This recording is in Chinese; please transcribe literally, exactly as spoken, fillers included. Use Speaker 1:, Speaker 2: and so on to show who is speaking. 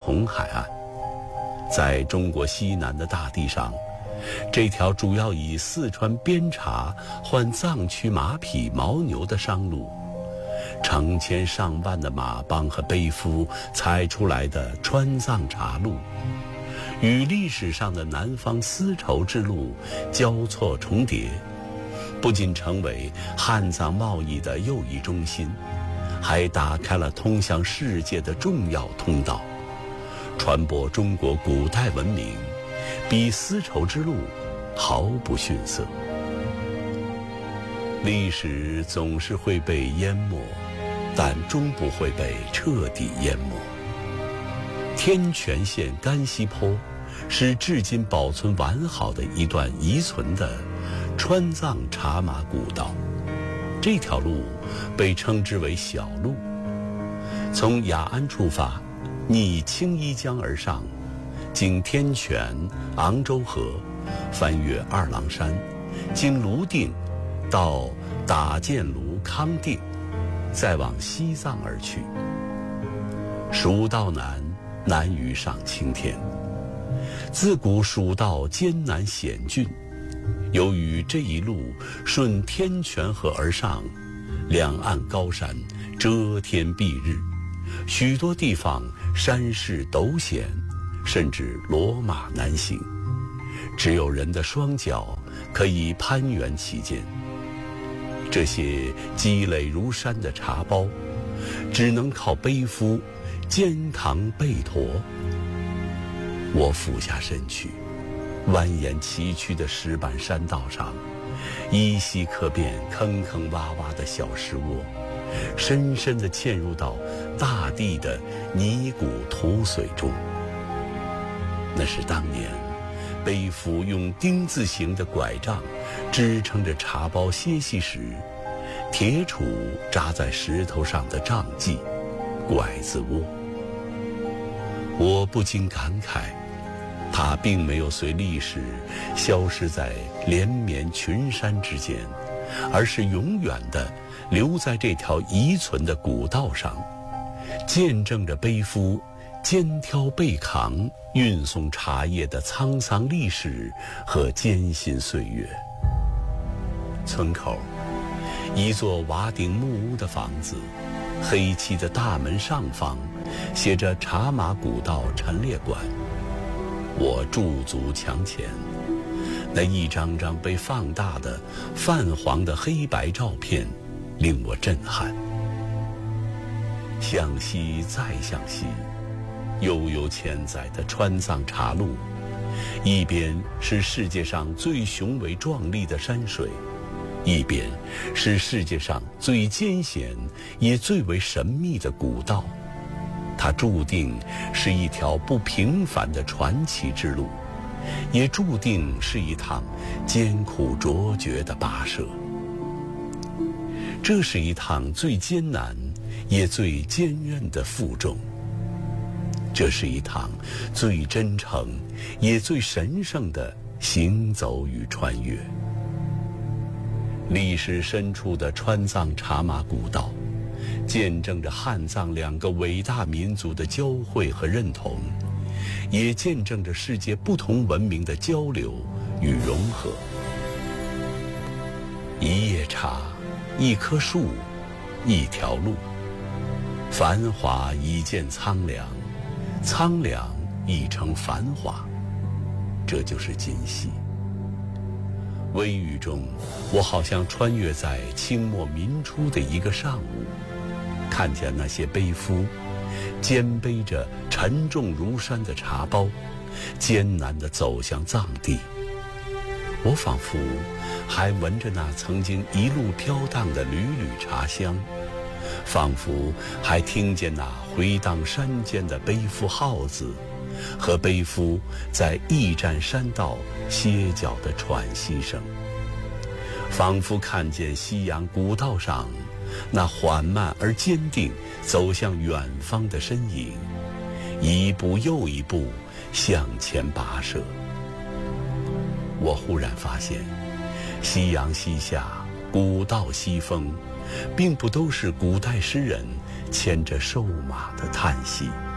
Speaker 1: 桐海岸。在中国西南的大地上，这条主要以四川边茶换藏区马匹牦牛的商路，成千上万的马帮和背夫踩出来的川藏茶路，与历史上的南方丝绸之路交错重叠，不仅成为汉藏贸易的又一中心，还打开了通向世界的重要通道，传播中国古代文明比丝绸之路毫不逊色。历史总是会被淹没，但终不会被彻底淹没。天全县甘溪坡是至今保存完好的一段遗存的川藏茶马古道，这条路被称之为小路，从雅安出发，逆青衣江而上，经天泉、昂州河，翻越二郎山，经泸定到打箭炉康定，再往西藏而去。蜀道难，难于上青天。自古蜀道艰难险峻，由于这一路顺天泉河而上，两岸高山遮天蔽日，许多地方山势陡险，甚至骡马难行，只有人的双脚可以攀援其间。这些积累如山的茶包，只能靠背夫肩扛背驮。我俯下身去，蜿蜒崎岖的石板山道上，依稀可辨坑坑洼洼的小石窝，深深地嵌入到大地的泥谷土髓中。那是当年背夫用丁字形的拐杖支撑着茶包歇息时，铁杵扎在石头上的杖迹拐子窝。我不禁感慨，它并没有随历史消失在连绵群山之间，而是永远地留在这条遗存的古道上，见证着背夫肩挑背扛运送茶叶的沧桑历史和艰辛岁月。村口一座瓦顶木屋的房子，黑漆的大门上方写着茶马古道陈列馆。我驻足墙前，那一张张被放大的泛黄的黑白照片令我震撼。向西再向西，悠悠千载的川藏茶路，一边是世界上最雄伟壮丽的山水，一边是世界上最艰险也最为神秘的古道。它注定是一条不平凡的传奇之路，也注定是一趟艰苦卓绝的跋涉。这是一趟最艰难也最坚韧的负重，这是一趟最真诚也最神圣的行走与穿越。历史深处的川藏茶马古道，见证着汉藏两个伟大民族的交汇和认同，也见证着世界不同文明的交流与融合。一叶茶，一棵树，一条路，繁华已见苍凉，苍凉已成繁华，这就是今夕。微雨中，我好像穿越在清末民初的一个上午，看见那些背夫肩背着沉重如山的茶包，艰难地走向藏地。我仿佛还闻着那曾经一路飘荡的缕缕茶香，仿佛还听见那回荡山间的背夫号子和背夫在驿站山道歇脚的喘息声，仿佛看见西洋古道上那缓慢而坚定走向远方的身影，一步又一步向前跋涉。我忽然发现，夕阳西下，古道西风，并不都是古代诗人牵着瘦马的叹息。